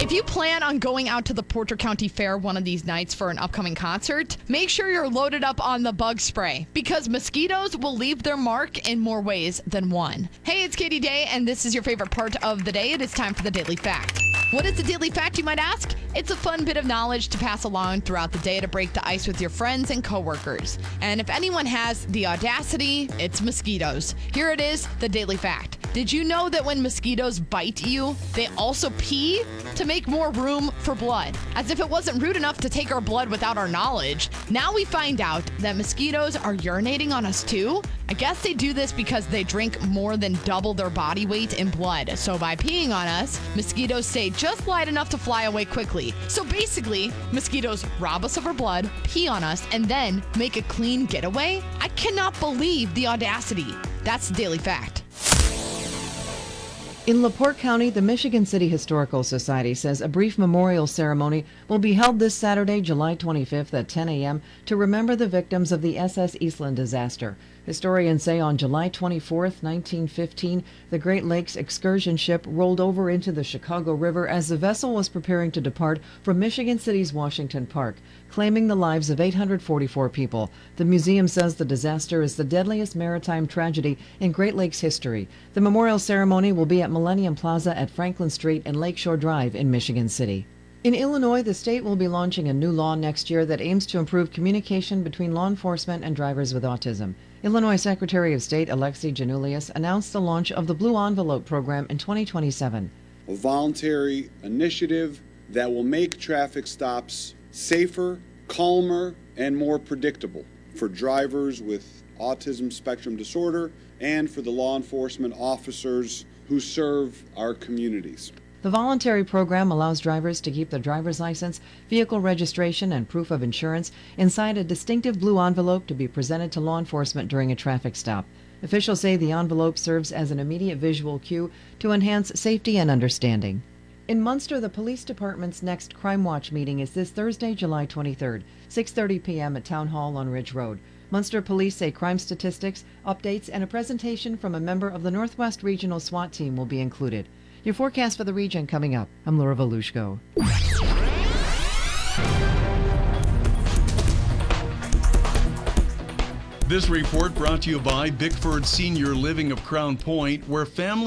If you plan on going out to the Porter County Fair one of these nights for an upcoming concert, make sure you're loaded up on the bug spray because mosquitoes will leave their mark in more ways than one. Hey, it's Katie Day, and this is your favorite part of the day. It is time for the Daily Fact. What is the Daily Fact, you might ask? It's a fun bit of knowledge to pass along throughout the day to break the ice with your friends and coworkers. And if anyone has the audacity, it's mosquitoes. Here it is, the Daily Fact. Did you know that when mosquitoes bite you, they also pee to make more room for blood? As if it wasn't rude enough to take our blood without our knowledge, now we find out that mosquitoes are urinating on us too? I guess they do this because they drink more than double their body weight in blood. So by peeing on us, mosquitoes stay just light enough to fly away quickly. So basically, mosquitoes rob us of our blood, pee on us, and then make a clean getaway? I cannot believe the audacity. That's the Daily Fact. In LaPorte County, the Michigan City Historical Society says a brief memorial ceremony will be held this Saturday, July 25th at 10 a.m. to remember the victims of the SS Eastland disaster. Historians say on July 24th, 1915, the Great Lakes excursion ship rolled over into the Chicago River as the vessel was preparing to depart from Michigan City's Washington Park, claiming the lives of 844 people. The museum says the disaster is the deadliest maritime tragedy in Great Lakes history. The memorial ceremony will be at Millennium Plaza at Franklin Street and Lakeshore Drive in Michigan City. In Illinois, the state will be launching a new law next year that aims to improve communication between law enforcement and drivers with autism. Illinois Secretary of State Alexei Janulius announced the launch of the Blue Envelope program in 2027. A voluntary initiative that will make traffic stops safer, calmer, and more predictable for drivers with autism spectrum disorder and for the law enforcement officers who serve our communities. The voluntary program allows drivers to keep their driver's license, vehicle registration, and proof of insurance inside a distinctive blue envelope to be presented to law enforcement during a traffic stop. Officials say the envelope serves as an immediate visual cue to enhance safety and understanding. In Munster, the police department's next Crime Watch meeting is this Thursday, July 23rd, 6:30 p.m. at Town Hall on Ridge Road. Munster police say crime statistics, updates, and a presentation from a member of the Northwest Regional SWAT team will be included. Your forecast for the region coming up. I'm Laura Volushko. This report brought to you by Bickford Senior Living of Crown Point, where families